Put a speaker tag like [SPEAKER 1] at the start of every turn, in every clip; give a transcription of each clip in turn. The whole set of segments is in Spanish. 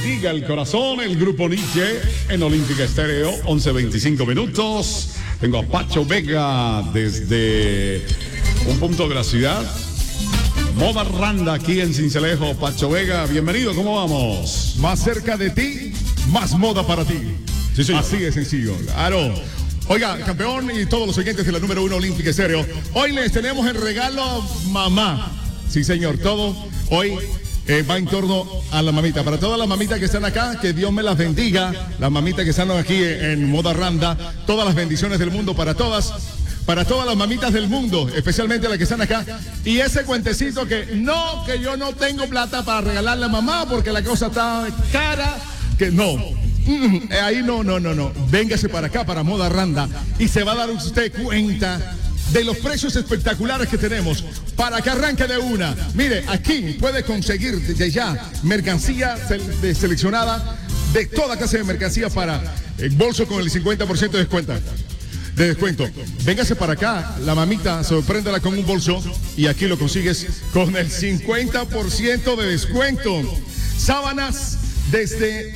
[SPEAKER 1] bendiga el corazón, el grupo Nietzsche en Olímpica Estéreo, 11:25 minutos. Tengo a Pacho Vega desde un punto de la ciudad. Moda Randa aquí en Sincelejo. Pacho Vega, bienvenido, ¿cómo vamos?
[SPEAKER 2] Más cerca de ti, más moda para ti.
[SPEAKER 1] Sí, señor.
[SPEAKER 2] Así de sencillo, claro. Oiga, campeón y todos los oyentes de la número 1 Olímpica Estéreo, hoy les tenemos el regalo mamá. Sí, señor, todo hoy va en torno a la mamita. Para todas las mamitas que están acá, que Dios me las bendiga. Las mamitas que están aquí en Moda Randa, todas las bendiciones del mundo para todas. Para todas las mamitas del mundo, especialmente las que están acá. Y ese cuentecito que yo no tengo plata para regalarle a mamá porque la cosa está cara, que no. Ahí no. Véngase para acá, para Moda Randa, y se va a dar usted cuenta de los precios espectaculares que tenemos para que arranque de una. Mire, aquí puede conseguir desde ya mercancía seleccionada de toda clase de mercancía para el bolso con el 50% de descuento. Véngase para acá, la mamita, sorpréndala con un bolso y aquí lo consigues con el 50% de descuento. Sábanas desde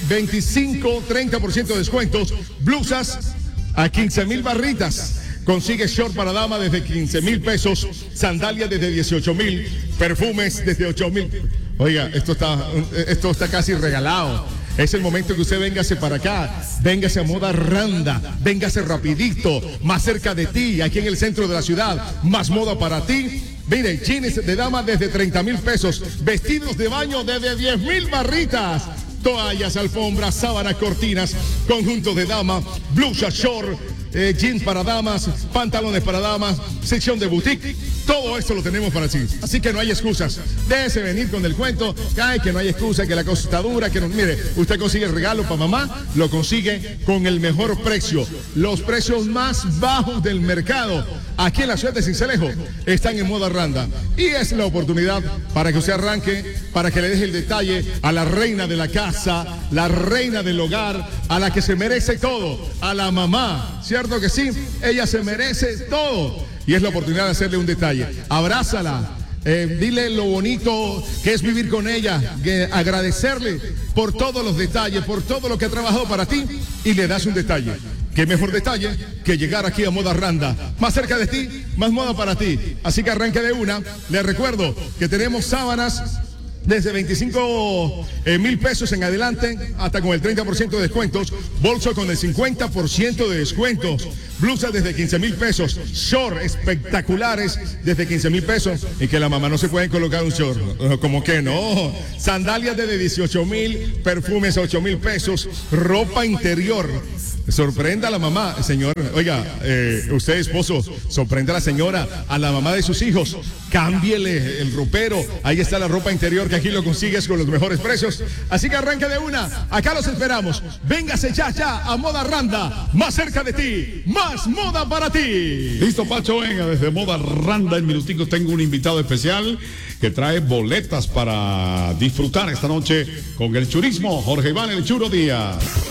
[SPEAKER 2] 25-30% de descuentos, blusas a 15,000 barritas. Consigue short para dama desde 15,000 pesos, sandalias desde 18,000, perfumes desde 8,000. Oiga, esto está casi regalado. Es el momento que usted véngase para acá, véngase a Moda Randa, véngase rapidito, más cerca de ti, aquí en el centro de la ciudad, más moda para ti. Mire, jeans de dama desde 30,000 pesos, vestidos de baño desde 10,000 barritas, toallas, alfombras, sábanas, cortinas, conjuntos de dama, blusas, short, jeans para damas, pantalones para damas, sección de boutique. Todo esto lo tenemos para ti. Así que no hay excusas. Déjese venir con el cuento. Ay, que no hay excusa, que la cosa está dura, que no. Mire, usted consigue el regalo para mamá, lo consigue con el mejor precio. Los precios más bajos del mercado. Aquí en la ciudad de Sincelejo están en Moda Randa. Y es la oportunidad para que usted arranque, para que le deje el detalle a la reina de la casa, la reina del hogar, a la que se merece todo, a la mamá. ¿Cierto que sí? Ella se merece todo. Y es la oportunidad de hacerle un detalle. Abrázala, dile lo bonito que es vivir con ella, agradecerle por todos los detalles, por todo lo que ha trabajado para ti, y le das un detalle. ¿Qué mejor detalle que llegar aquí a Moda Randa? Más cerca de ti, más moda para ti. Así que arranque de una. Les recuerdo que tenemos sábanas desde 25,000 pesos en adelante, hasta con el 30% de descuentos, bolso con el 50% de descuentos, blusas desde 15,000 pesos, short espectaculares desde 15,000 pesos, y que la mamá no se puede colocar un short, como que no, sandalias desde 18,000, perfumes a 8,000 pesos, ropa interior. Sorprenda a la mamá, señor. Oiga, usted, esposo, sorprenda a la señora, a la mamá de sus hijos. Cámbiele el ropero. Ahí está la ropa interior, que aquí lo consigues con los mejores precios. Así que arranque de una. Acá los esperamos. Véngase ya a Moda Randa. Más cerca de ti. Más moda para ti.
[SPEAKER 1] Listo, Pacho, venga, desde Moda Randa. En minuticos tengo un invitado especial que trae boletas para disfrutar esta noche con el churismo. Jorge Iván, el Churo Díaz.